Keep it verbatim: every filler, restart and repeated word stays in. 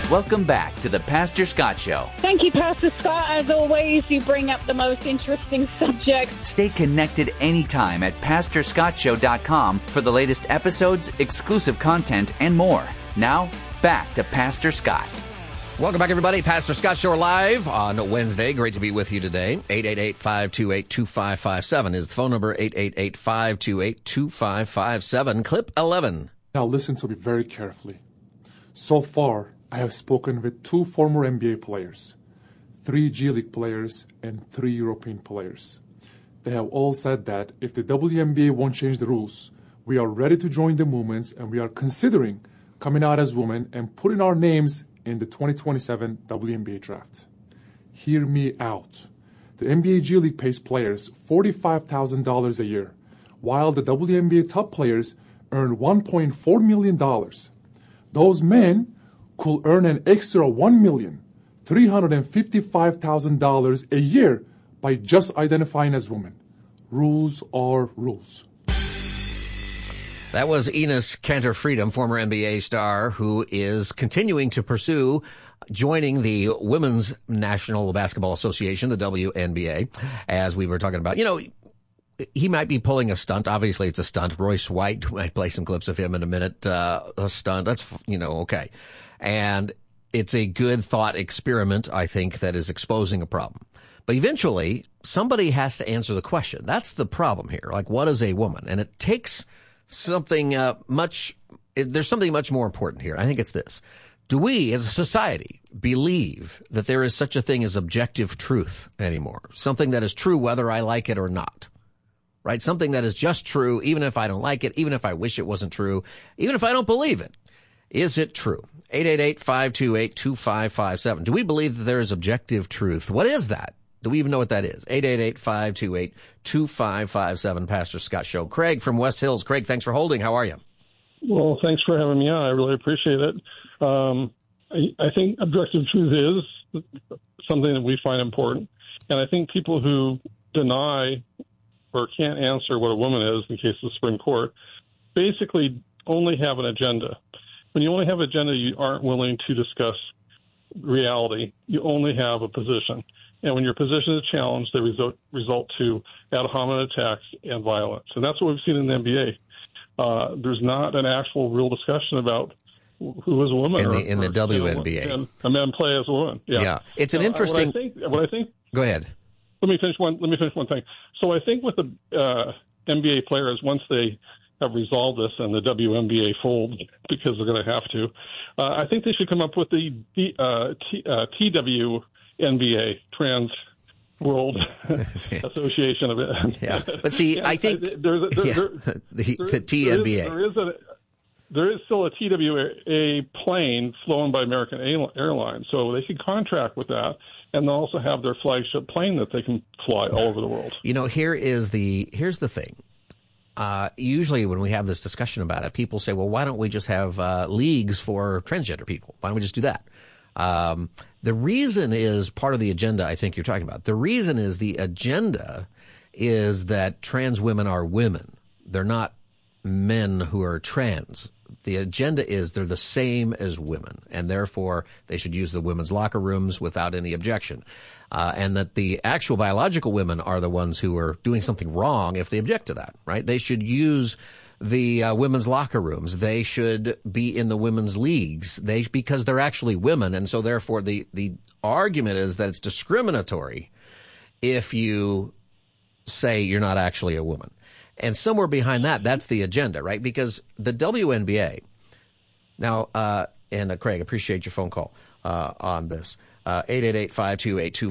Welcome back to the Pastor Scott Show. Thank you, Pastor Scott. As always, you bring up the most interesting subjects. Stay connected anytime at pastor scott show dot com for the latest episodes, exclusive content, and more. Now, back to Pastor Scott. Welcome back, everybody. Pastor Scott Show live on Wednesday. Great to be with you today. eight eight eight, five two eight, two five five seven is the phone number. eight eight eight, five two eight, two five five seven. Clip eleven. Now listen to me very carefully. So far, I have spoken with two former N B A players, three G League players, and three European players. They have all said that if the W N B A won't change the rules, we are ready to join the movements and we are considering coming out as women and putting our names in the twenty twenty-seven W N B A draft. Hear me out. The N B A G League pays players forty-five thousand dollars a year, while the W N B A top players earn one point four million dollars. Those men could earn an extra one million three hundred fifty-five thousand dollars a year by just identifying as women. Rules are rules. That was Enes Kanter Freedom, former N B A star, who is continuing to pursue joining the Women's National Basketball Association, the W N B A, as we were talking about. You know, he might be pulling a stunt. Obviously, it's a stunt. Royce White, might play some clips of him in a minute. Uh, a stunt. That's, you know, okay. And it's a good thought experiment, I think, that is exposing a problem. But eventually, somebody has to answer the question. That's the problem here. Like, what is a woman? And it takes something uh, much, it, there's something much more important here. I think it's this. Do we, as a society, believe that there is such a thing as objective truth anymore? Something that is true whether I like it or not, right? Something that is just true even if I don't like it, even if I wish it wasn't true, even if I don't believe it. Is it true? eight eight eight, five two eight, two five five seven. Do we believe that there is objective truth? What is that? Do we even know what that is? eight eight eight, five two eight, two five five seven, Pastor Scott Show. Craig from West Hills. Craig, thanks for holding. How are you? Well, thanks for having me on. I really appreciate it. Um, I, I think objective truth is something that we find important. And I think people who deny or can't answer what a woman is, in the case of the Supreme Court, basically only have an agenda. When you only have an agenda, you aren't willing to discuss reality. You only have a position. And when your position is challenged, they result, result to ad hominem attacks and violence. And that's what we've seen in the N B A. Uh, there's not an actual real discussion about who is a woman. In the, or, in the or, W N B A. You know, a man play as a woman. Yeah. yeah. It's an now, interesting. What I think, what I think, Go ahead. Let me finish one. Let me finish one thing. So I think with the uh, N B A players, once they have resolved this and the W N B A folds, because they're going to have to, uh, I think they should come up with the, the uh, T, uh, T W N B A, Trans World Association of it. Yeah, but see, I think I, there's a, there, yeah, there, the, there, the T N B A. There is, there is a there is still a T W A plane flown by American Airlines, so they can contract with that, and they'll also have their flagship plane that they can fly all over the world. You know, here is the here's the thing. Uh, usually when we have this discussion about it, people say, well, why don't we just have uh, leagues for transgender people? Why don't we just do that? Um, the reason is part of the agenda I think you're talking about. The reason is the agenda is that trans women are women. They're not men who are trans. The agenda is they're the same as women, and therefore they should use the women's locker rooms without any objection. Uh, and that the actual biological women are the ones who are doing something wrong if they object to that, right? They should use the uh, women's locker rooms. They should be in the women's leagues. They because they're actually women, and so therefore the the argument is that it's discriminatory if you say you're not actually a woman. And somewhere behind that, that's the agenda, right? Because the W N B A now, uh, and uh, Craig, appreciate your phone call uh, on this. Uh, eight eight eight, five two eight, two